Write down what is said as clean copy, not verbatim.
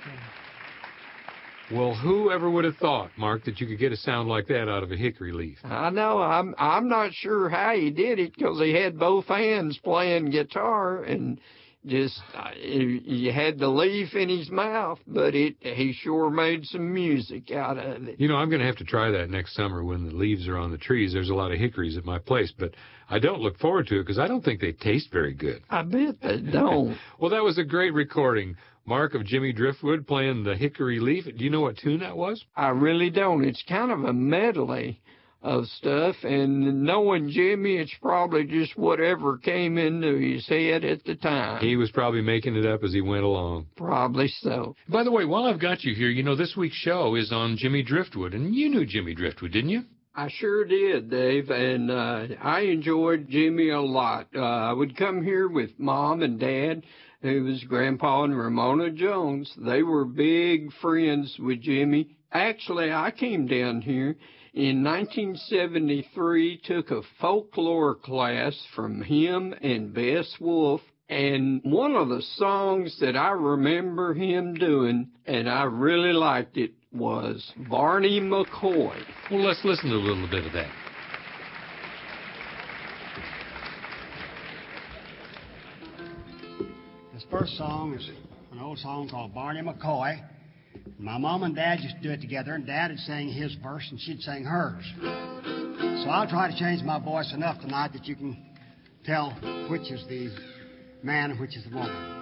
Well, whoever would have thought, Mark, that you could get a sound like that out of a hickory leaf? I know. I'm not sure how he did it because he had both hands playing guitar and just he had the leaf in his mouth, but he sure made some music out of it. You know, I'm going to have to try that next summer when the leaves are on the trees. There's a lot of hickories at my place, but I don't look forward to it because I don't think they taste very good. I bet they don't. Well, that was a great recording, Mark, of Jimmy Driftwood playing the hickory leaf. Do you know what tune that was? I really don't. It's kind of a medley of stuff, and knowing Jimmy, it's probably just whatever came into his head at the time. He was probably making it up as he went along. Probably so. By the way, while I've got you here, you know, this week's show is on Jimmy Driftwood, and you knew Jimmy Driftwood, didn't you? I sure did, Dave, and I enjoyed Jimmy a lot. I would come here with Mom and Dad, who was Grandpa and Ramona Jones. They were big friends with Jimmy. Actually, I came down here in 1973, took a folklore class from him and Bess Wolf, and one of the songs that I remember him doing, and I really liked it, was Barney McCoy. Well, let's listen to a little bit of that. This first song is an old song called Barney McCoy. My mom and dad used to do it together, and Dad would sing his verse and she'd sing hers. So I'll try to change my voice enough tonight that you can tell which is the man and which is the woman.